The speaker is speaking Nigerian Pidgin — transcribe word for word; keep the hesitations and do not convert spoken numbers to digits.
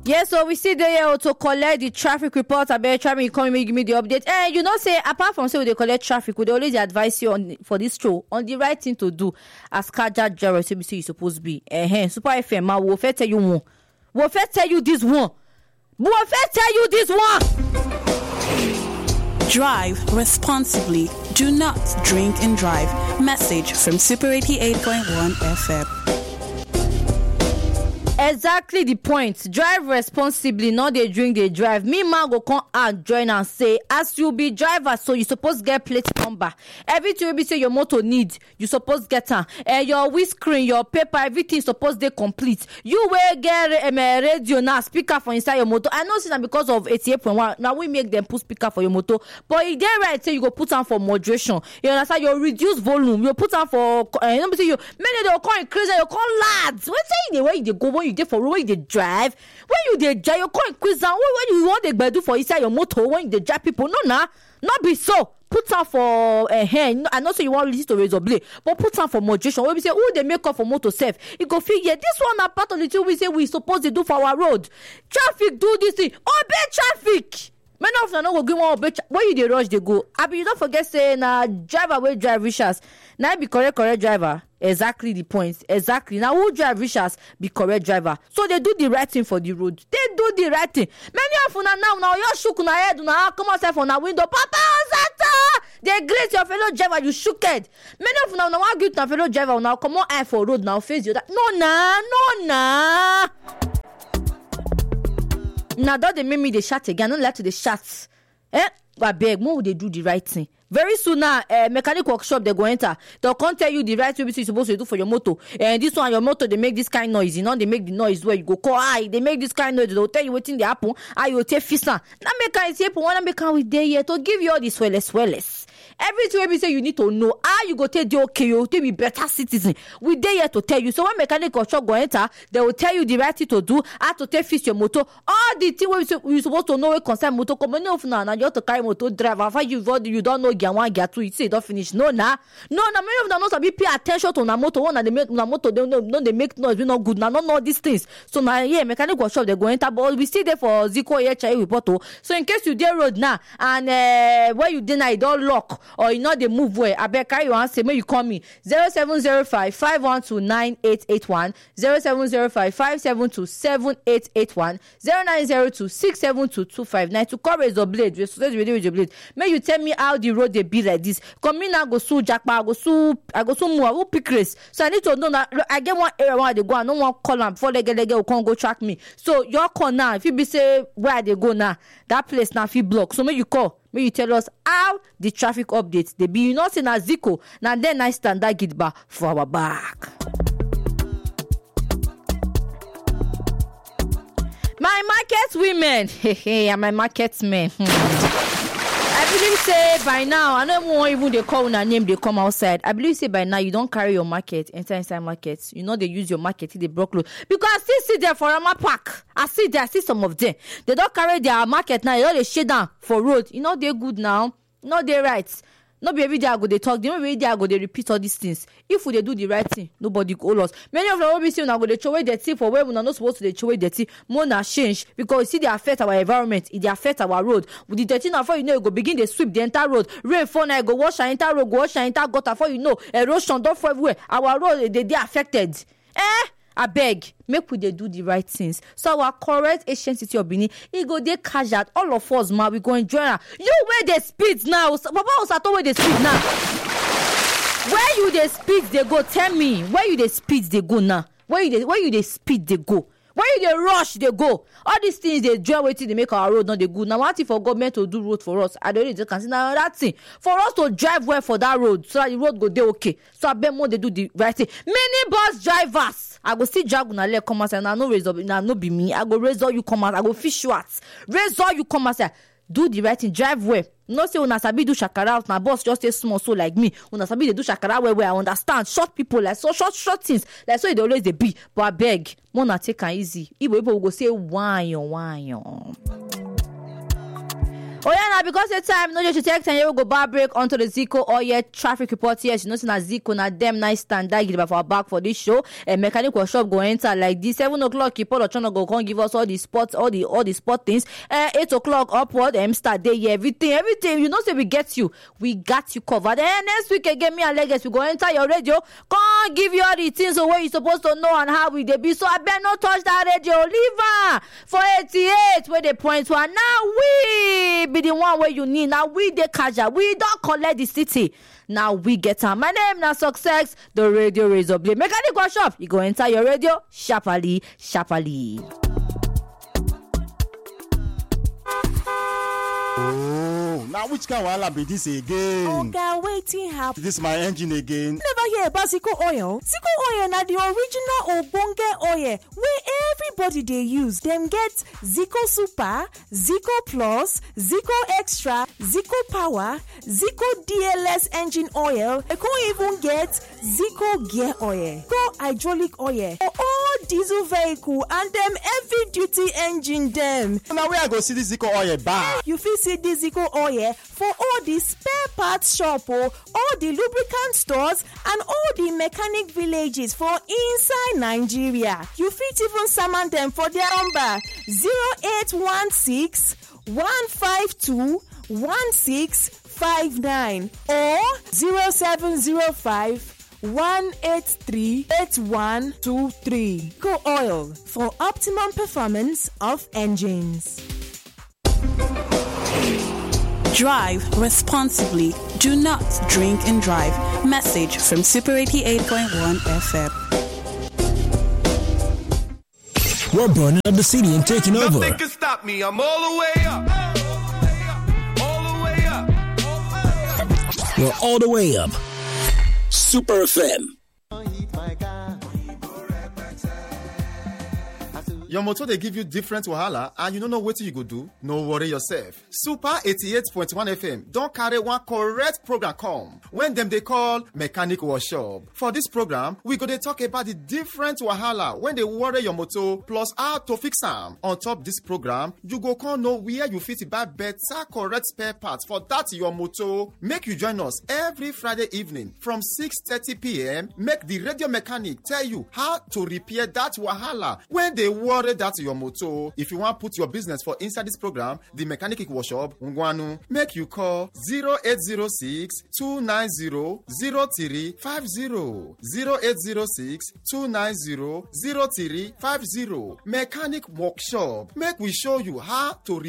Yes, so we see there to collect the traffic report about traffic. You come give me the update. And you know, say apart from say they collect traffic, we always advise you on for this show on the right thing to do as Kaja Jarrett say you supposed to be. Eh, Super F M. We'll tell you one. We'll tell you this one. We'll tell you this one. Drive responsibly. Do not drink and drive. Message from Super eighty-eight point one F M. Exactly the point. Drive responsibly, not they drink, they drive. Me man go come and join and say, as you be driver, so you supposed get plate number. Everything will be say your motor need, you supposed get her. And your windscreen, your paper, everything supposed they complete. You will get um, a radio now, speaker for inside your motor. I know it's not because of eighty-eight point one. Now we make them put speaker for your motor. But if they right say you go put on for moderation. You understand? You reduce volume. You put on for uh, you know say you many they will call increase and you call lads. When say the way they go when you dey for when you dey drive, when you dey drive, you call increase and when you want the do for inside your motor when you dey drive people. No, nah, not be so. Put on for a uh, hand. I know so you want listen to razor blade, but put on for moderation. When we say, oh, they make up for motor safe, you go figure this one are part of the thing we say we supposed to do for our road. Traffic do this thing. Obey traffic. Many of them no go give one obey. Tra- when you dey rush, they go. I mean, you don't forget saying na uh, driver will drive Richards. Now be correct, correct driver. Exactly the point. Exactly. Now who drive Richards be correct driver. So they do the right thing for the road. They do the right thing. Many of you now now you shook na head now come outside from the window. Papa Ozata! They greet your fellow driver. You shook head. Many of you now now want greet your fellow driver now come on eye for road now face you. That no nah no nah. Now don't they make me the shot again? Don't let to the shots. Eh? I beg, more they do the right thing. Very soon now, uh, mechanic workshop they go enter. They'll come tell you the right thing you're supposed to do for your motor. And this one, your motor, they make this kind of noise. You know, they make the noise where you go call. Ah, they make this kind of noise. They'll tell you what's in the apple. Ah, you'll take fisa. Now make I say, wanna make how we there yet to give you all the swellest, swellest. Everything we say you need to know. Ah, you go tell the okay, you to be better citizen. We there yet to tell you. So when mechanic workshop go enter, they will tell you the right thing to do. How to take fix your motor. All the things we say we supposed to know what concern motor. Come on, no, now you have to carry motor drive. After you you don't know get one, get two. You say you don't finish. No, nah, no, nah. Many of them not be pay attention to na motor. One they make na motor. They don't no, they make noise. We not good. Now, not know these things. So now, yeah, mechanic workshop they go enter. But we see there for Zico H I report. So in case you dey road now and uh, where you deny it don't lock. Or you know they move where I beg you answer me you call me zero seven zero five five one two nine eight eight one zero seven zero five five seven two seven eight eight one zero nine zero two six seven two two five nine to cover your blade with your blade. May you tell me how the road they be like this. Come in and go sue Jackpa, I go sue I go sue more who pick race. So I need to know that I get one area where they go and no one call them before they get they get can go track me. So your call now if you be say where they go now that place now if you block. So may you call. May you tell us how the traffic updates they be. You know, say na Zico. Now then I stand that get back for our back. My market women. Hey, hey, I'm my market men. I believe say by now, I don't want even they call una name, they come outside. I believe say by now you don't carry your market, enter inside markets. You know they use your market, they broke load. Because I still see there for a park. I see there, I see some of them. They don't carry their market now, they don't they shade down for road. You know they're good now. You know they're right. Not be every day I go they talk. They don't every day I go they repeat all these things. If we they do the right thing, nobody go lost. Many of them will be saying now go they throw away dirty for where we are not supposed to they throw away dirty. More na change because you see they affect our environment. It they affect our road. With the dirty now, before you know you go begin they sweep the entire road. Rain fall now go wash and entire road, go wash and entire gutter. Before you know erosion don't fall everywhere. Our road they they affected. Eh? I beg, make we they do the right things. So our correct ancient city of Benin, it go they cash out. All of us, man, we go enjoy her. You where they speed now? Papa was at where they speed now. Where you they speed they go? Tell me. Where you they speed they go now? Where you they where you they speed they go? Where you they rush they go? All these things they draw waiting they make our road not they good. Now what if for government to do road for us? I don't really consider that thing. For us to drive well for that road so that the road go there okay. So I bet more they do the right thing. Many bus drivers. I go see drag una leg come out and I no raise up, now no be me. I go raise all you come out. I go fish you out. Raise all you come out. Do the right thing. Drive well. No say una sabi do shakara out. My boss just stay small so like me. Una sabi they do shakara well where I understand. Short people like so short short things like so they always they be. But I beg, wanna take it easy. If people go say why why. Oh yeah, now because the time no just take ten year go bar break onto the Zico or yeah traffic report. Yes, you know na Zico na them nice stand that give for our back for this show. A mechanic workshop go enter like this seven o'clock. People are trying to go come give us all the spots, all the all the spot things. Uh, eight o'clock upward. Um, start day yeah, everything, everything. You know, say we get you, we got you covered. And next week again, me and Legacy we go enter your radio. Come give you all the things so where you supposed to know and how we they be. So I better not touch that radio. Leave her for eighty-eight where they point one. Now we be the one where you need. Now we the casual. We don't collect the city. Now we get her. My name now Success. The radio razor blade. Mechanic workshop. You go enter your radio. Sharply, sharply. Oh, now which kind of wahala be this again? Oga, wetin happen? This is my engine again. Never hear about Zico oil. Zico oil na the original ogbonge oil wey everybody dey use. Dem get Zico Super, Zico Plus, Zico Extra, Zico Power, Zico D L S engine oil. They come even get Zico gear oil, Zico hydraulic oil for all diesel vehicle and dem heavy duty engine dem. Now where I go see this Zico oil back? You fit see this Zico oil for all the spare parts shop, oh, all the lubricant stores and all the mechanic villages for inside Nigeria. You fit even summon them for their number zero eight one six, one five two, one six five nine or zero seven zero five, one eight three, eight one two three. Go oil for optimum performance of engines. Drive responsibly. Do not drink and drive. Message from Super eighty-eight point one F M. We're burning up the city and taking over. Nothing can stop me. I'm all the way up. All the way up. We're all the way up. Super F M. Your motor they give you different wahala and you don't know what you go do. No worry yourself. Super eighty-eight point one F M don't carry one correct program come when them they call mechanic workshop. For this program, we go to talk about the different wahala when they worry your motor plus how to fix them. On top this program, you go come know where you fit buy better correct spare parts for that your motor. Make you join us every Friday evening from six thirty p.m. Make the radio mechanic tell you how to repair that wahala when they worry that your motor. If you want to put your business for inside this program, the mechanic workshop, Ngwanu, make you call zero eight zero six, two nine zero, zero three five zero. zero eight zero six, two nine zero, zero three five zero. Mechanic workshop. Make we show you how to repair